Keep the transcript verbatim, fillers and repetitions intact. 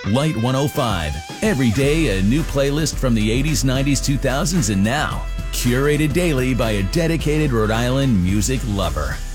Light one oh five. Every day a new playlist from the eighties, nineties, two thousands, and now. Curated daily by a dedicated Rhode Island music lover.